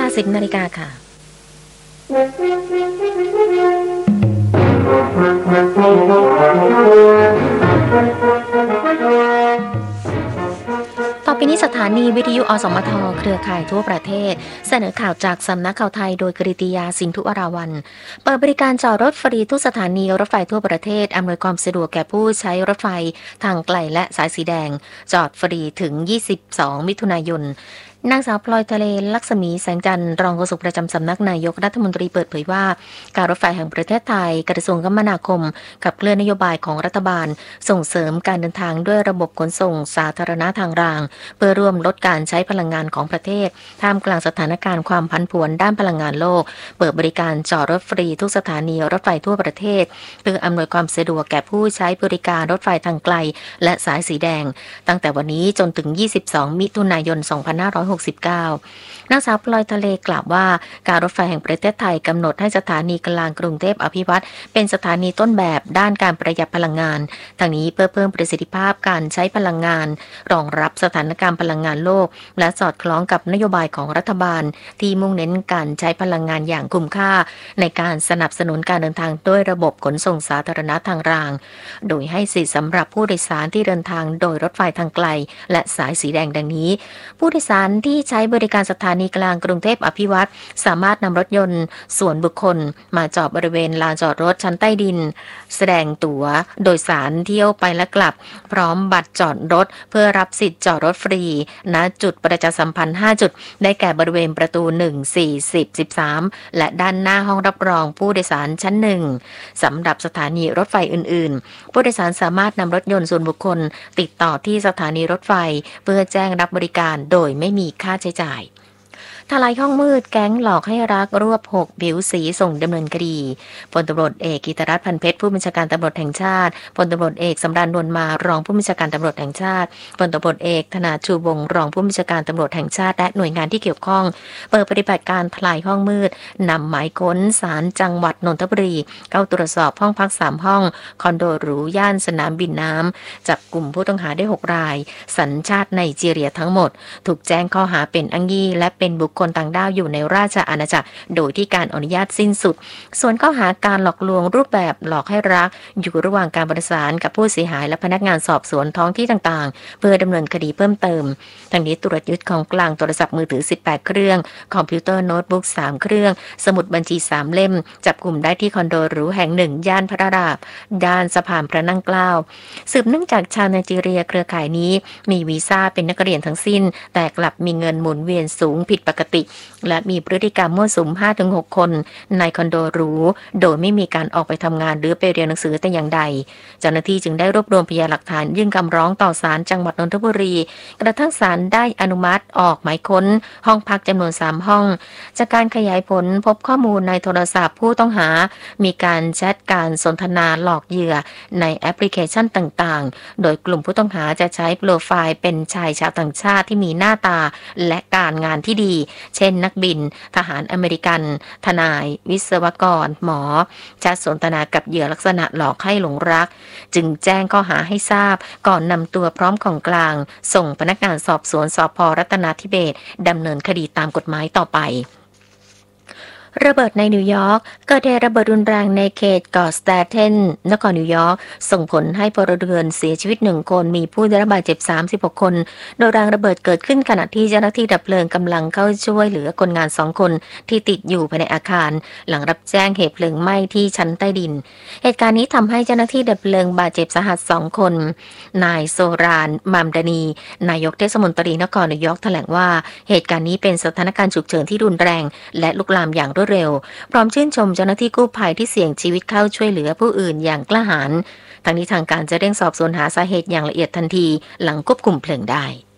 10 นาฬิกาค่ะต่อไปนี้สถานีวิทยุอสมทเครือข่ายทั่วประเทศเสนอข่าวจากสำนักข่าวไทยโดยกฤติยาสินธุอราวัลย์เปิดบริการจอดรถฟรีทุกสถานีรถไฟทั่วประเทศอำนวยความสะดวกแก่ผู้ใช้รถไฟทางไกลและสายสีแดงจอดฟรีถึง22มิถุนายนนางสาวพลอยทะเลลักษมีแสงจันทร์รองโฆษกประจำสำนักนายกรัฐมนตรีเปิดเผยว่าการรถไฟแห่งประเทศไทยกระทรวงคมนาคมขับเคลื่อนนโยบายของรัฐบาลส่งเสริมการเดินทางด้วยระบบขนส่งสาธารณะทางรางเพื่อร่วมลดการใช้พลังงานของประเทศท่ามกลางสถานการณ์ความผันผวนด้านพลังงานโลกเปิดบริการจอดรถฟรีทุกสถานีรถไฟทั่วประเทศเพื่ออำนวยความสะดวกแก่ผู้ใช้บริการรถไฟทางไกลและสายสีแดงตั้งแต่วันนี้จนถึง22มิถุนายน2569นางสาวพลอยทะเลกล่าวว่าการรถไฟแห่งประเทศไทยกำหนดให้สถานีกลางกรุงเทพอภิวัตรเป็นสถานีต้นแบบด้านการประหยัดพลังงานทางนี้เพื่อเพิ่มประสิทธิภาพการใช้พลังงานรองรับสถานการณ์พลังงานโลกและสอดคล้องกับนโยบายของรัฐบาลที่มุ่งเน้นการใช้พลังงานอย่างคุ้มค่าในการสนับสนุนการเดินทางด้วยระบบขนส่งสาธารณะทางรางโดยให้สิทธิสำหรับผู้โดยสารที่เดินทางโดยรถไฟทางไกลและสายสีแดงดังนี้ผู้โดยสารที่ใช้บริการสถานีกลางกรุงเทพอภิวัตรสามารถนำรถยนต์ส่วนบุคคลมาจอดบริเวณลานจอดรถชั้นใต้ดินแสดงตั๋วโดยสารเที่ยวไปและกลับพร้อมบัตรจอดรถเพื่อรับสิทธิ์จอดรถฟรีณจุดประชาสัมพันธ์5จุดได้แก่บริเวณประตู1 4 10 13และด้านหน้าห้องรับรองผู้โดยสารชั้น1สำหรับสถานีรถไฟอื่นๆผู้โดยสารสามารถนำรถยนต์ส่วนบุคคลติดต่อที่สถานีรถไฟเพื่อแจ้งรับบริการโดยไม่มีค่าใช้จ่ายทลายห้องมืดแก๊งหลอกให้รักรวบ6ผิวสีส่งดำเนินคดีพลตำรวจเอกกิตรัตน์พันเพชรผู้บัญชาการตำรวจแห่งชาติพลตำรวจเอกสำราญนวลมารองผู้บัญชาการตำรวจแห่งชาติพลตำรวจเอกธนาชูวงศ์รองผู้บัญชาการตำรวจแห่งชาติและหน่วยงานที่เกี่ยวข้องเปิดปฏิบัติการทลายห้องมืดนำหมายค้นศาลจังหวัดนนทบุรีเข้าตรวจสอบห้องพัก3ห้องคอนโดหรูย่านสนามบินน้ำจับกลุ่มผู้ต้องหาได้6รายสัญชาติไนจีเรียทั้งหมดถูกแจ้งข้อหาเป็นอ้างยี่และเป็นบุคคลต่างด้าวอยู่ในราชอาณาจักรโดยที่การอนุญาตสิ้นสุดส่วนข้อหาการหลอกลวงรูปแบบหลอกให้รักอยู่ระหว่างการประสานกับผู้เสียหายและพนักงานสอบสวนท้องที่ต่างๆเพื่อดำเนินคดีเพิ่มเติมทางนี้ตรวจยึดของกลางโทรศัพท์มือถือ18เครื่องคอมพิวเตอร์โน้ตบุ๊ก3เครื่องสมุดบัญชี3เล่มจับกลุ่มได้ที่คอนโดหรูแห่ง1ย่านพระรามด้านสะพานพระนั่งเกล้าสืบเนื่องจากชาวไนจีเรียเครือข่ายนี้มีวีซ่าเป็นนักเรียนทั้งสิ้นแต่กลับมีเงินหมุนเวียนสูงผิดปกติและมีพฤติกรรมมั่วสุม 5-6 คนในคอนโดหรูโดยไม่มีการออกไปทำงานหรือไปเรียนหนังสือแต่อย่างใดเจ้าหน้าที่จึงได้รวบรวมพยานหลักฐานยื่นคำร้องต่อศาลจังหวัดนนทบุรีกระทั่งศาลได้อนุมัติออกหมายค้นห้องพักจำนวน3ห้องจากการขยายผลพบข้อมูลในโทรศัพท์ผู้ต้องหามีการแชทการสนทนาหลอกเหยื่อในแอปพลิเคชันต่างๆโดยกลุ่มผู้ต้องหาจะใช้โปรไฟล์เป็นชายชาวต่างชาติที่มีหน้าตาและการงานที่ดีเช่นนักบินทหารอเมริกันทนายวิศวกรหมอจะสนทนากับเหยื่อลักษณะหลอกให้หลงรักจึงแจ้งข้อหาให้ทราบก่อนนำตัวพร้อมของกลางส่งพนักงานสอบสวนสภ.รัตนาธิเบศรดำเนินคดีตามกฎหมายต่อไประเบิดในนิวยอร์กเกิดเหตุระเบิดรุนแรงในเขตเกาะสแตเทนนครนิวยอร์กส่งผลให้พลเรือนเสียชีวิต1คนมีผู้ได้รับบาดเจ็บ36คนโดยแรงระเบิดเกิดขึ้นขณะที่เจ้าหน้าที่ดับเพลิงกำลังเข้าช่วยเหลือคนงาน2คนที่ติดอยู่ภายในอาคารหลังรับแจ้งเหตุเพลิงไหม้ที่ชั้นใต้ดินเหตุการณ์นี้ทำให้เจ้าหน้าที่ดับเพลิงบาดเจ็บสาหัส2คนนายโซรานมามดานีนายกเทศมนตรีนครนิวยอร์กแถลงว่าเหตุการณ์นี้เป็นสถานการณ์ฉุกเฉินที่รุนแรงและลุกลามอย่างรวดเร็วพร้อมชื่นชมเจ้าหน้าที่กู้ภัยที่เสี่ยงชีวิตเข้าช่วยเหลือผู้อื่นอย่างกล้าหาญทางนี้ทางการจะเร่งสอบสวนหาสาเหตุอย่างละเอียดทันทีหลังควบคุมเพลิงได้